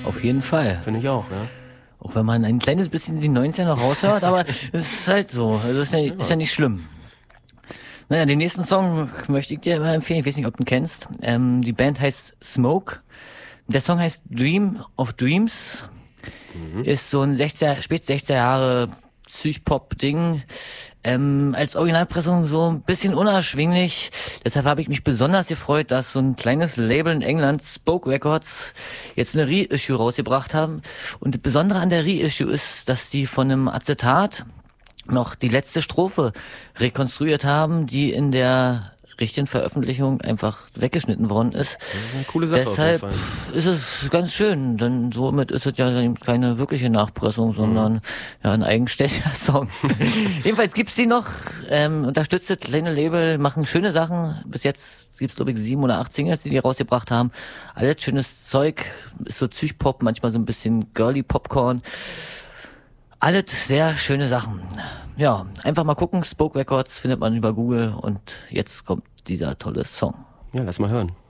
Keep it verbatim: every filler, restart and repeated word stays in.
Auf jeden Fall. Finde ich auch, ja. Auch wenn man ein kleines bisschen die neunziger noch raushört, aber es ist halt so. Also ist ja, ist ja nicht schlimm. Naja, den nächsten Song möchte ich dir mal empfehlen. Ich weiß nicht, ob du ihn kennst. Ähm, die Band heißt Smoke. Der Song heißt Dream of Dreams. Mhm. Ist so ein sechziger, spät sechziger Jahre Psych-Pop-Ding. Ähm, als Originalpressung so ein bisschen unerschwinglich. Deshalb habe ich mich besonders gefreut, dass so ein kleines Label in England, Spoke Records, jetzt eine Reissue rausgebracht haben. Und das Besondere an der Reissue ist, dass die von einem Acetat noch die letzte Strophe rekonstruiert haben, die in der richtigen Veröffentlichung einfach weggeschnitten worden ist. Eine coole Sache. Deshalb ist es ganz schön, denn somit ist es ja keine wirkliche Nachpressung, sondern mhm. ja ein eigenständiger Song. Jedenfalls gibt's die noch, ähm, unterstützt das kleine Label, machen schöne Sachen. Bis jetzt gibt's glaube ich sieben oder acht Singles, die die rausgebracht haben. Alles schönes Zeug, ist so Psych-Pop, manchmal so ein bisschen girly Popcorn. Alles sehr schöne Sachen. Ja, einfach mal gucken, Spoke Records findet man über Google und jetzt kommt dieser tolle Song. Ja, lass mal hören.